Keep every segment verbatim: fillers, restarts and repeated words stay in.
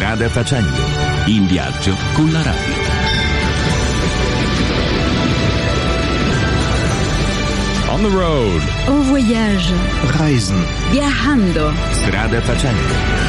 Strada facendo, in viaggio con la radio. On the road. Au voyage. Reisen. Viajando. Strada facendo.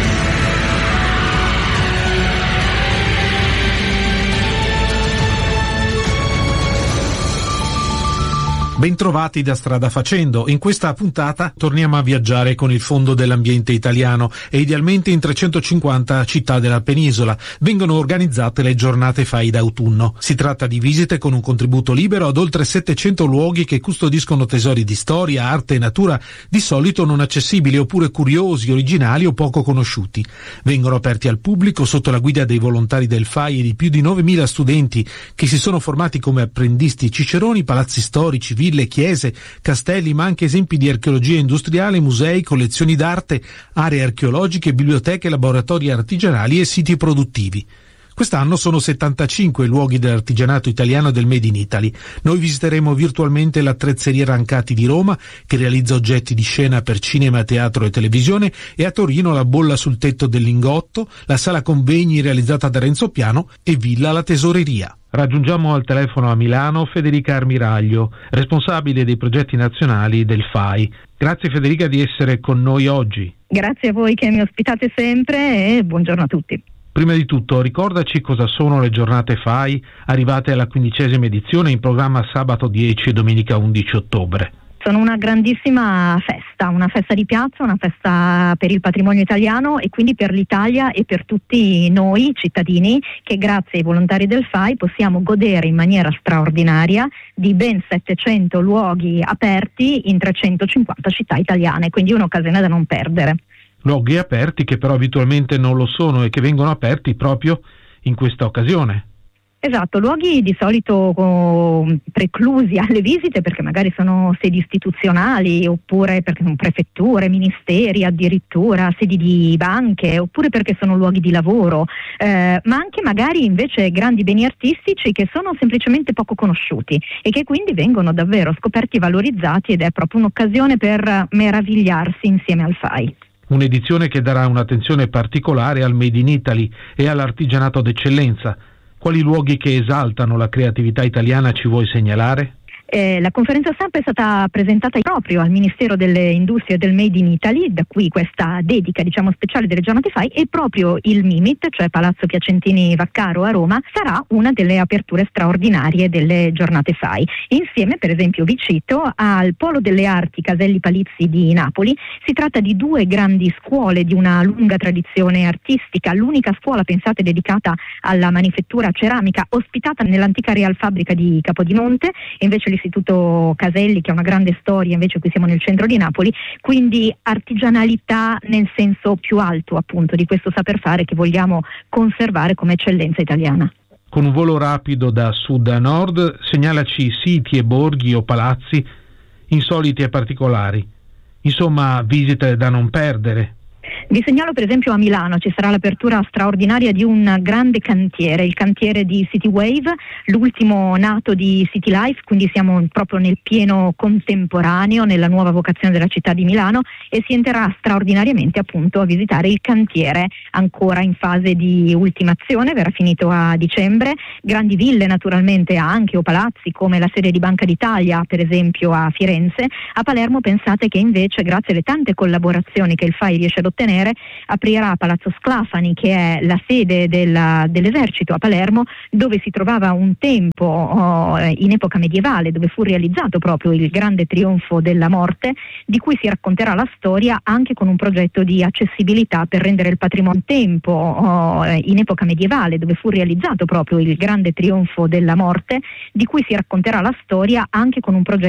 Bentrovati da Strada Facendo. In questa puntata torniamo a viaggiare con il Fondo dell'Ambiente Italiano e idealmente in trecentocinquanta città della penisola. Vengono organizzate le giornate F A I d'autunno. Si tratta di visite con un contributo libero ad oltre settecento luoghi che custodiscono tesori di storia, arte e natura di solito non accessibili oppure curiosi, originali o poco conosciuti. Vengono aperti al pubblico sotto la guida dei volontari del F A I e di più di novemila studenti che si sono formati come apprendisti ciceroni, palazzi storici, ville, chiese, castelli, ma anche esempi di archeologia industriale, musei, collezioni d'arte, aree archeologiche, biblioteche, laboratori artigianali e siti produttivi. Quest'anno sono settantacinque i luoghi dell'artigianato italiano del Made in Italy. Noi visiteremo virtualmente l'Attrezzeria Rancati di Roma, che realizza oggetti di scena per cinema, teatro e televisione, e a Torino la Bolla sul tetto del Lingotto, la sala convegni realizzata da Renzo Piano e Villa la Tesoreria. Raggiungiamo al telefono a Milano Federica Armiraglio, responsabile dei progetti nazionali del F A I. Grazie Federica di essere con noi oggi. Grazie a voi che mi ospitate sempre e buongiorno a tutti. Prima di tutto, ricordaci cosa sono le giornate F A I, arrivate alla quindicesima edizione, in programma sabato dieci e domenica undici ottobre. Sono una grandissima festa, una festa di piazza, una festa per il patrimonio italiano e quindi per l'Italia e per tutti noi cittadini che grazie ai volontari del F A I possiamo godere in maniera straordinaria di ben settecento luoghi aperti in trecentocinquanta città italiane, quindi un'occasione da non perdere. Luoghi aperti che però abitualmente non lo sono e che vengono aperti proprio in questa occasione. Esatto, luoghi di solito oh, preclusi alle visite perché magari sono sedi istituzionali oppure perché sono prefetture, ministeri addirittura, sedi di banche oppure perché sono luoghi di lavoro, eh, ma anche magari invece grandi beni artistici che sono semplicemente poco conosciuti e che quindi vengono davvero scoperti e valorizzati ed è proprio un'occasione per meravigliarsi insieme al F A I. Un'edizione che darà un'attenzione particolare al Made in Italy e all'artigianato d'eccellenza. Quali luoghi che esaltano la creatività italiana ci vuoi segnalare? Eh, la conferenza stampa è stata presentata proprio al Ministero delle Industrie e del Made in Italy, da qui questa dedica diciamo speciale delle giornate F A I, e proprio il MIMIT, cioè Palazzo Piacentini Vaccaro a Roma, sarà una delle aperture straordinarie delle giornate F A I. Insieme, per esempio, vi cito, al Polo delle Arti Caselli Palizzi di Napoli. Si tratta di due grandi scuole di una lunga tradizione artistica, l'unica scuola, pensate, dedicata alla manifattura ceramica, ospitata nell'antica Real Fabbrica di Capodimonte, e invece l'Istituto Caselli, che ha una grande storia, invece qui siamo nel centro di Napoli, quindi artigianalità nel senso più alto appunto di questo saper fare che vogliamo conservare come eccellenza italiana. Con un volo rapido da sud a nord, segnalaci siti e borghi o palazzi insoliti e particolari. Insomma, visite da non perdere. Vi segnalo per esempio a Milano ci sarà l'apertura straordinaria di un grande cantiere, il cantiere di City Wave, l'ultimo nato di City Life, quindi siamo proprio nel pieno contemporaneo, nella nuova vocazione della città di Milano, e si entrerà straordinariamente appunto a visitare il cantiere ancora in fase di ultimazione, verrà finito a dicembre. Grandi ville naturalmente anche o palazzi come la sede di Banca d'Italia per esempio a Firenze. A Palermo pensate che invece grazie alle tante collaborazioni che il F A I riesce ad ottenere aprirà Palazzo Sclafani, che è la sede della, dell'esercito a Palermo, dove si trovava un tempo oh, in epoca medievale, dove fu realizzato proprio il grande trionfo della morte, di cui si racconterà la storia anche con un progetto di accessibilità per rendere il patrimonio. Un tempo oh, in epoca medievale, dove fu realizzato proprio il grande trionfo della morte, di cui si racconterà la storia anche con un progetto